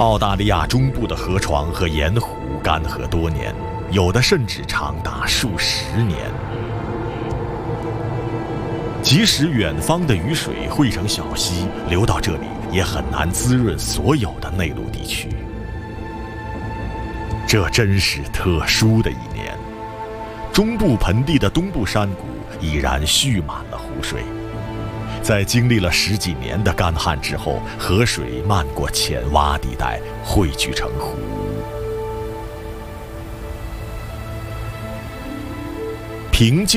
澳大利亚中部的河床和盐湖干涸多年，有的甚至长达数十年。即使远方的雨水汇成小溪流到这里，也很难滋润所有的内陆地区。这真是特殊的一年，中部盆地的东部山谷已然蓄满了湖水。在经历了10几年的干旱之后，河水漫过浅洼地带，汇聚成湖。平静